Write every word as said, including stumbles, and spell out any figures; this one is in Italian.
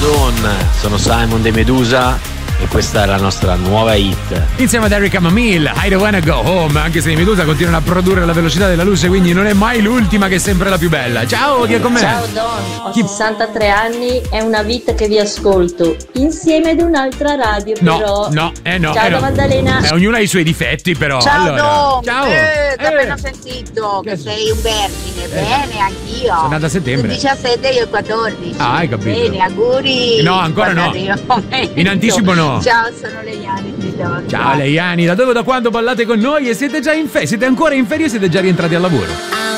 Don, sono Simon De Medusa e questa è la nostra nuova hit. Insieme ad Erica Mamil, I Don't Wanna Go Home, anche se i Medusa continuano a produrre alla velocità della luce, quindi non è mai l'ultima che è sempre la più bella. Ciao, chi è con me? Ciao Don, ho Chi... sessantatré anni, è una vita che vi ascolto, insieme ad un'altra radio No, però. no, eh no. Ciao eh da no. Maddalena. Eh, ognuno ha i suoi difetti però. Ciao allora. Don, Ciao. eh, ti ho Eh. appena sentito che, Che- sei un vergine, bene anch'io. Sono nata a settembre. Tu diciassette, io il quattordici. Ah, hai capito. Bene, auguri. No, ancora no. Quando arriva il momento. In anticipo no. Ciao, sono Leiani di Don. Ciao Leiani, da dove, da quando ballate con noi e siete già in ferie? Siete ancora in ferie o siete già rientrati al lavoro?